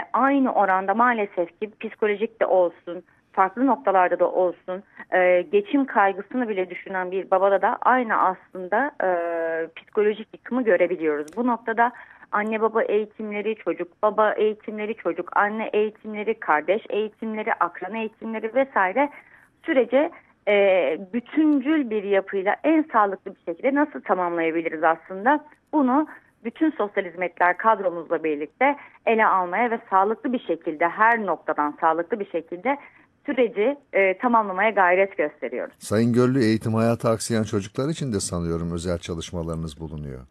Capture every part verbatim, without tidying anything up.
aynı oranda maalesef ki psikolojik de olsun, farklı noktalarda da olsun e, geçim kaygısını bile düşünen bir babada da aynı aslında e, psikolojik yıkımı görebiliyoruz. Bu noktada anne baba eğitimleri, çocuk baba eğitimleri, çocuk anne eğitimleri, kardeş eğitimleri, akran eğitimleri vesaire sürece e, bütüncül bir yapıyla en sağlıklı bir şekilde nasıl tamamlayabiliriz aslında? Bunu bütün sosyal hizmetler kadromuzla birlikte ele almaya ve sağlıklı bir şekilde her noktadan sağlıklı bir şekilde süreci e, tamamlamaya gayret gösteriyoruz. Sayın Göllü, eğitim hayatı aksayan çocuklar için de sanıyorum özel çalışmalarınız bulunuyor.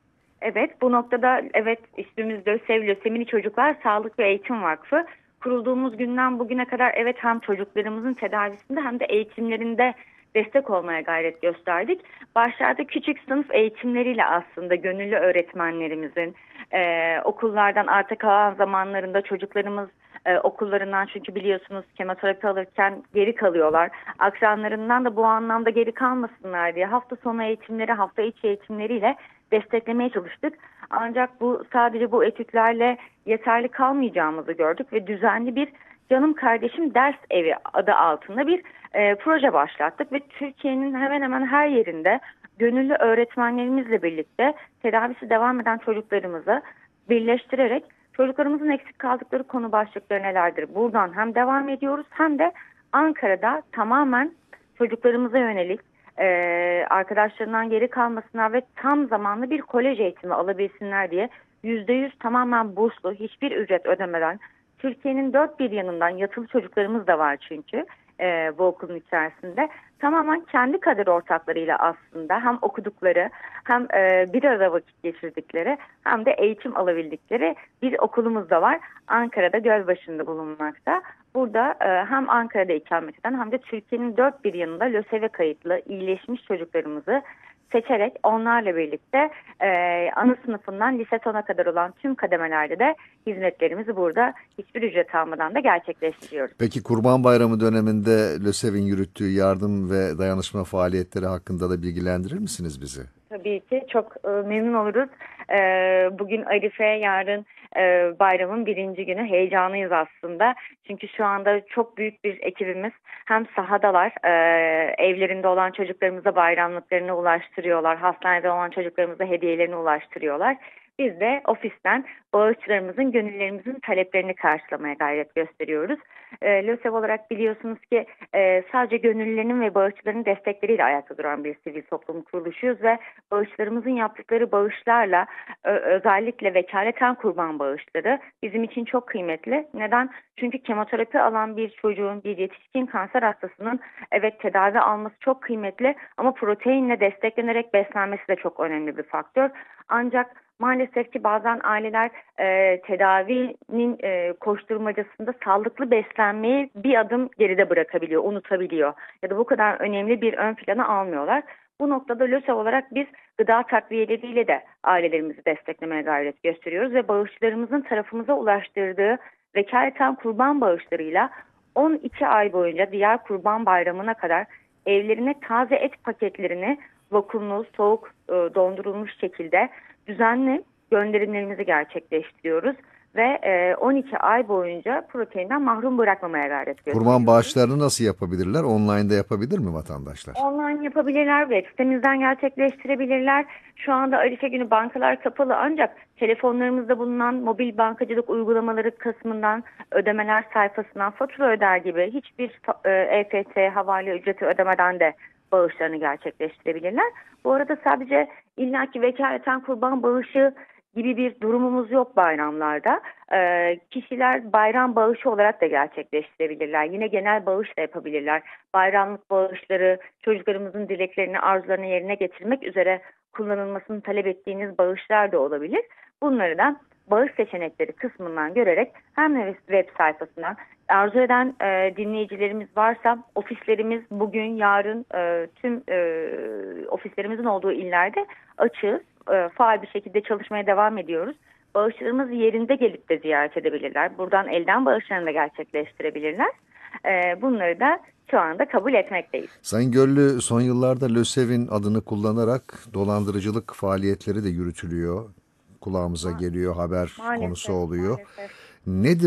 Evet, bu noktada evet üstümüzde ÖSEV Lösemili Çocuklar Sağlık ve Eğitim Vakfı kurulduğumuz günden bugüne kadar evet hem çocuklarımızın tedavisinde hem de eğitimlerinde destek olmaya gayret gösterdik. Başlarda küçük sınıf eğitimleriyle aslında gönüllü öğretmenlerimizin e, okullardan arta kalan zamanlarında çocuklarımız e, okullarından çünkü biliyorsunuz kemoterapi alırken geri kalıyorlar. Akranlarından da bu anlamda geri kalmasınlar diye hafta sonu eğitimleri, hafta içi eğitimleriyle desteklemeye çalıştık. Ancak bu sadece bu etütlerle yeterli kalmayacağımızı gördük ve düzenli bir Canım Kardeşim Ders Evi adı altında bir e, proje başlattık ve Türkiye'nin hemen hemen her yerinde gönüllü öğretmenlerimizle birlikte tedavisi devam eden çocuklarımızı birleştirerek çocuklarımızın eksik kaldıkları konu başlıkları nelerdir? Buradan hem devam ediyoruz hem de Ankara'da tamamen çocuklarımıza yönelik e, arkadaşlarından geri kalmasınlar ve tam zamanlı bir kolej eğitimi alabilsinler diye yüzde yüz tamamen burslu, hiçbir ücret ödemeden Türkiye'nin dört bir yanından yatılı çocuklarımız da var çünkü e, bu okulun içerisinde. Tamamen kendi kader ortaklarıyla aslında hem okudukları hem e, bir arada vakit geçirdikleri hem de eğitim alabildikleri bir okulumuz da var. Ankara'da Gölbaşı'nda bulunmakta. Burada e, hem Ankara'da ikamet eden hem de Türkiye'nin dört bir yanında LÖSEV'e kayıtlı iyileşmiş çocuklarımızı seçerek onlarla birlikte e, ana sınıfından lise sona kadar olan tüm kademelerde de hizmetlerimizi burada hiçbir ücret almadan da gerçekleştiriyoruz. Peki Kurban Bayramı döneminde LÖSEV'in yürüttüğü yardım ve dayanışma faaliyetleri hakkında da bilgilendirir misiniz bizi? Tabii ki çok e, memnun oluruz. E, bugün Arife, yarın e, bayramın birinci günü heyecanlıyız aslında. Çünkü şu anda çok büyük bir ekibimiz hem sahadalar, e, evlerinde olan çocuklarımıza bayramlıklarını ulaştırıyorlar, hastanede olan çocuklarımıza hediyelerini ulaştırıyorlar. Biz de ofisten bağışçılarımızın, gönüllerimizin taleplerini karşılamaya gayret gösteriyoruz. E, LÖSEV olarak biliyorsunuz ki e, sadece gönüllülerinin ve bağışçıların destekleriyle ayakta duran bir sivil toplum kuruluşuyuz ve bağışçılarımızın yaptıkları bağışlarla ö, özellikle vekaleten kurban bağışları bizim için çok kıymetli. Neden? Çünkü kemoterapi alan bir çocuğun, bir yetişkin kanser hastasının evet tedavi alması çok kıymetli ama proteinle desteklenerek beslenmesi de çok önemli bir faktör. Ancak maalesef ki bazen aileler e, tedavinin e, koşturmacasında sağlıklı beslenmeyi bir adım geride bırakabiliyor, unutabiliyor. Ya da bu kadar önemli bir ön plana almıyorlar. Bu noktada LÖSEV olarak biz gıda takviyeleriyle de ailelerimizi desteklemeye gayret gösteriyoruz ve bağışçılarımızın tarafımıza ulaştırdığı vekaleten kurban bağışlarıyla on iki ay boyunca diğer Kurban Bayramı'na kadar evlerine taze et paketlerini vakumlu, soğuk, e, dondurulmuş şekilde düzenli gönderimlerimizi gerçekleştiriyoruz ve e, on iki ay boyunca proteinden mahrum bırakmamaya gayret gösteriyoruz. Kurban bağışlarını nasıl yapabilirler? Online'da yapabilir mi vatandaşlar? Online yapabilirler, web sitemizden gerçekleştirebilirler. Şu anda Arife günü bankalar kapalı ancak telefonlarımızda bulunan mobil bankacılık uygulamaları kısmından ödemeler sayfasından fatura öder gibi hiçbir e, E F T havale ücreti ödemeden de bağışlarını gerçekleştirebilirler. Bu arada sadece illaki vekaleten kurban bağışı gibi bir durumumuz yok bayramlarda. Ee, kişiler bayram bağışı olarak da gerçekleştirebilirler. Yine genel bağış da yapabilirler. Bayramlık bağışları, çocuklarımızın dileklerini, arzularını yerine getirmek üzere kullanılmasını talep ettiğiniz bağışlar da olabilir. Bunları da bağış seçenekleri kısmından görerek hem web sayfasından arzu eden e, dinleyicilerimiz varsa ofislerimiz bugün, yarın e, tüm e, ofislerimizin olduğu illerde açığız. E, faal bir şekilde çalışmaya devam ediyoruz. Bağışlarımız yerinde gelip de ziyaret edebilirler. Buradan elden bağışlarını da gerçekleştirebilirler. E, bunları da şu anda kabul etmekteyiz. Sayın Göllü, son yıllarda LÖSEV'in adını kullanarak dolandırıcılık faaliyetleri de yürütülüyor. Kulağımıza geliyor, haber Maalesef, konusu oluyor. maalesef. Nedir